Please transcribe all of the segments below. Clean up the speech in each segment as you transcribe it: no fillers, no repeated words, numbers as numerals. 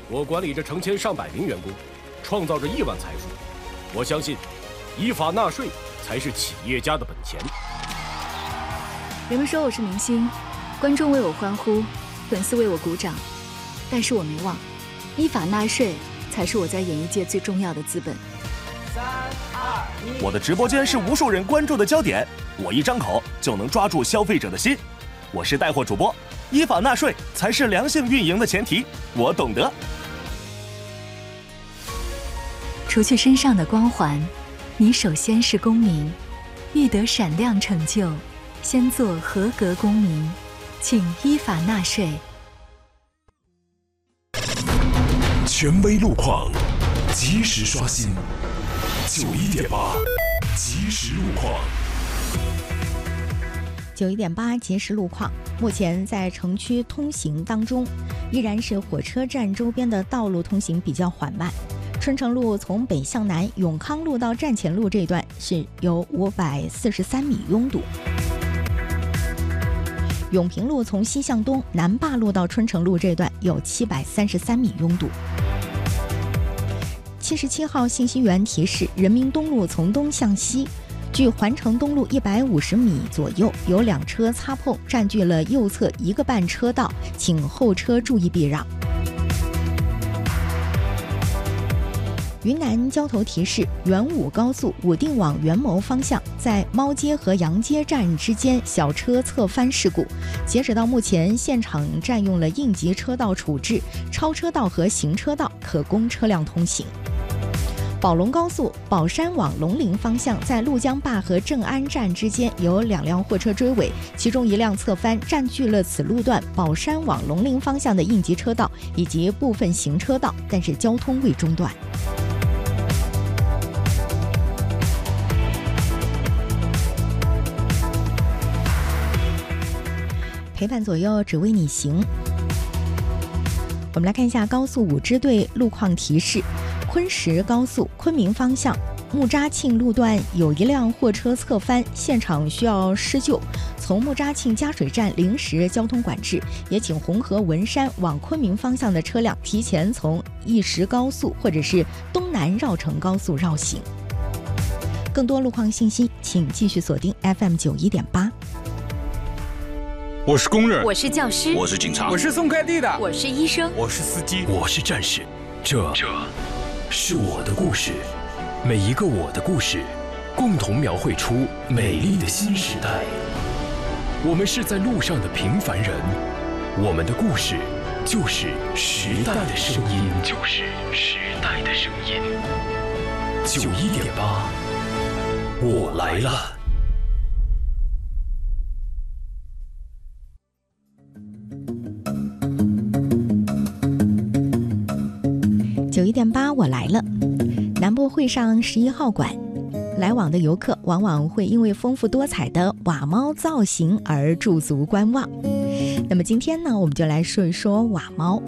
我管理着成千上百名员工，创造着亿万财富。我相信，依法纳税才是企业家的本钱。 人们说我是明星，观众为我欢呼，粉丝为我鼓掌，但是我没忘，依法纳税才是我在演艺界最重要的资本。 3、2、1， 我的直播间是无数人关注的焦点，我一张口就能抓住消费者的心。我是带货主播，依法纳税才是良性运营的前提，我懂得。 除去身上的光环，你首先是公民，欲得闪亮成就，先做合格公民，请依法纳税。 权威路况，及时刷新。91.8，即时路况。 91.8即时路况，目前在城区通行当中，依然是火车站周边的道路通行比较缓慢。春城路从北向南，永康路到站前路这一段是有543米拥堵。永平路从西向东，南坝路到春城路这段有733米拥堵。77号信息源提示，人民东路从东向西，距环城东路150米左右有2车擦碰，占据了右侧1个半车道，请后车注意避让。云南交头提示，原武高速武定往元谋方向，在猫街和杨街站之间小车侧翻事故，截止到目前，现场占用了应急车道处置，超车道和行车道可供车辆通行。宝龙高速宝山往龙陵方向，在陆江坝和正安站之间有2辆货车追尾，其中1辆侧翻，占据了此路段宝山往龙陵方向的应急车道以及部分行车道，但是交通未中断。陪伴左右，只为你行。我们来看一下高速5支队路况提示：昆石高速昆明方向木扎庆路段有1辆货车侧翻，现场需要施救，从木扎庆加水站临时交通管制，也请红河文山往昆明方向的车辆提前从义石高速或者是东南绕城高速绕行。更多路况信息，请继续锁定 FM 91.8。 我是工人， 我是教师， 我是警察， 我是送快递的， 我是医生， 我是司机， 我是战士。这是我的故事，每一个我的故事，共同描绘出美丽的新时代。我们是在路上的平凡人，我们的故事就是时代的声音，就是时代的声音。91.8，我来了。91.8，我来了。南部会上11号馆，来往的游客往往会因为丰富多彩的瓦猫造型而驻足观望。那么今天呢，我们就来说一说瓦猫。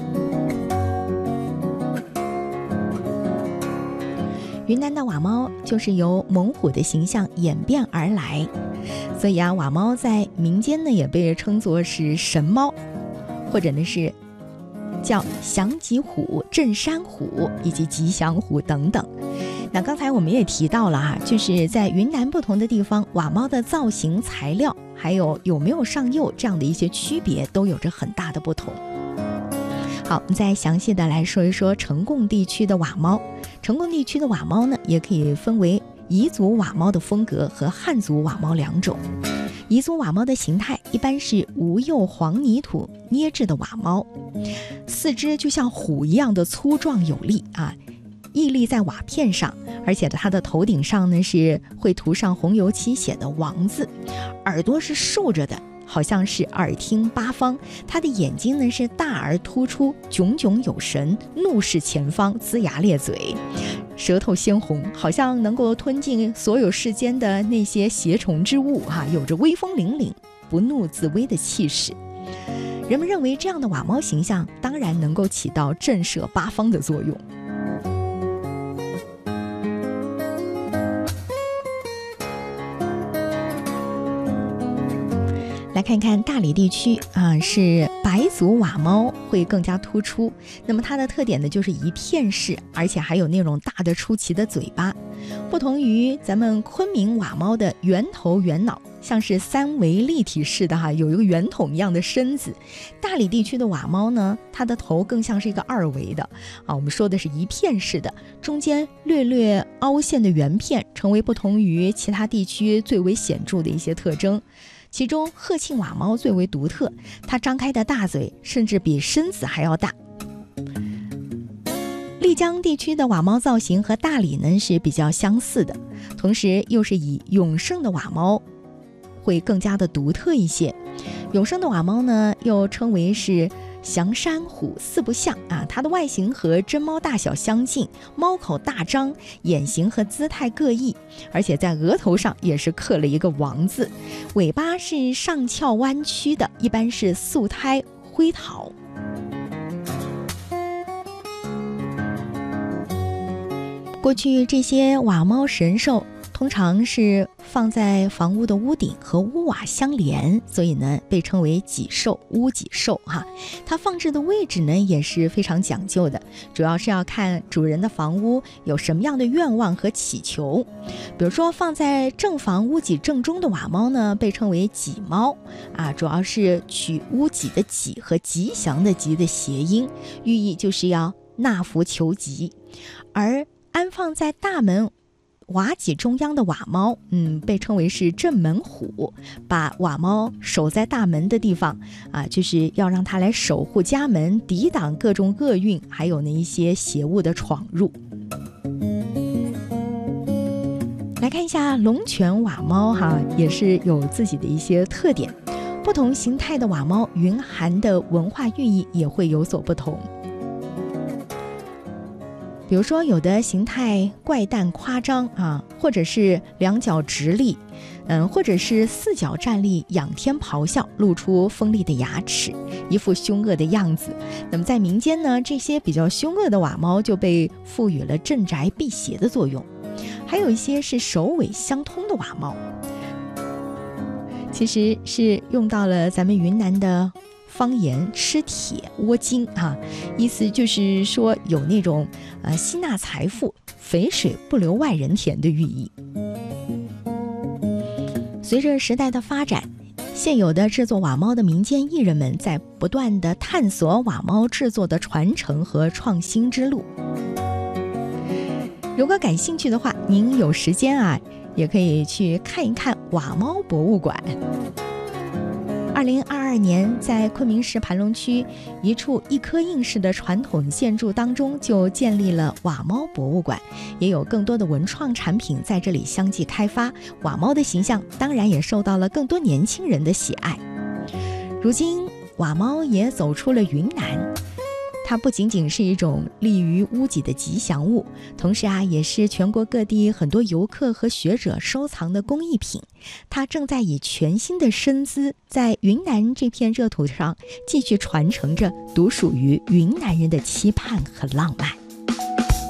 云南的瓦猫就是由猛虎的形象演变而来，所以瓦猫在民间呢也被称作是神猫，或者呢是叫降吉虎、镇山虎以及吉祥虎等等。那刚才我们也提到了就是在云南不同的地方，瓦猫的造型、材料还有没有上釉这样的一些区别都有着很大的不同。好，我们再详细的来说一说成贡地区的瓦猫。成贡地区的瓦猫呢，也可以分为彝族瓦猫的风格和汉族瓦猫2种。彝族瓦猫的形态一般是无釉黄泥土捏制的瓦猫，四肢就像虎一样的粗壮有力屹立在瓦片上，而且它的头顶上呢是会涂上红油漆写的王字，耳朵是竖着的，好像是耳听八方，它的眼睛呢是大而突出，炯炯有神，怒视前方，龇牙咧嘴，舌头鲜红，好像能够吞尽所有世间的那些邪虫之物有着威风凛凛、不怒自威的气势。人们认为这样的瓦猫形象当然能够起到震慑八方的作用。来看看看大理地区是白足瓦猫会更加突出。那么它的特点呢，就是一片式，而且还有那种大的出奇的嘴巴。不同于咱们昆明瓦猫的圆头圆脑，像是三维立体式的有一个圆筒一样的身子。大理地区的瓦猫呢，它的头更像是一个二维的我们说的是一片式的，中间略略凹陷的圆片，成为不同于其他地区最为显著的一些特征。其中鹤庆瓦猫最为独特，它张开的大嘴甚至比身子还要大。丽江地区的瓦猫造型和大理呢是比较相似的，同时又是以永盛的瓦猫会更加的独特一些。永盛的瓦猫呢又称为是降山虎四不像它的外形和真猫大小相近，猫口大张，眼型和姿态各异，而且在额头上也是刻了一个王字，尾巴是上翘弯曲的，一般是素胎灰桃。过去这些瓦猫神兽通常是放在房屋的屋顶和屋瓦相连，所以呢被称为脊兽、屋脊兽它放置的位置呢也是非常讲究的，主要是要看主人的房屋有什么样的愿望和祈求。比如说放在正房屋脊正中的瓦猫呢被称为脊猫主要是取屋脊的脊和吉祥的吉的谐音，寓意就是要纳福求吉。而安放在大门瓦脊中央的瓦猫被称为是镇门虎，把瓦猫守在大门的地方就是要让它来守护家门，抵挡各种厄运，还有那一些邪物的闯入。来看一下龙泉瓦猫也是有自己的一些特点，不同形态的瓦猫蕴含的文化寓意也会有所不同。比如说有的形态怪诞夸张或者是两脚直立或者是四脚站立仰天咆哮，露出锋利的牙齿，一副凶恶的样子。那么在民间呢，这些比较凶恶的瓦猫就被赋予了镇宅辟邪的作用。还有一些是首尾相通的瓦猫，其实是用到了咱们云南的方言吃铁窝金意思就是说有那种吸纳财富、肥水不流外人田的寓意。随着时代的发展，现有的制作瓦猫的民间艺人们在不断地探索瓦猫制作的传承和创新之路。如果感兴趣的话，您有时间也可以去看一看瓦猫博物馆。2022年，在昆明市盘龙区一处一颗印式的传统建筑当中，就建立了瓦猫博物馆，也有更多的文创产品在这里相继开发。瓦猫的形象当然也受到了更多年轻人的喜爱。如今，瓦猫也走出了云南。它不仅仅是一种立于屋脊的吉祥物，同时也是全国各地很多游客和学者收藏的工艺品。它正在以全新的身姿，在云南这片热土上继续传承着独属于云南人的期盼和浪漫。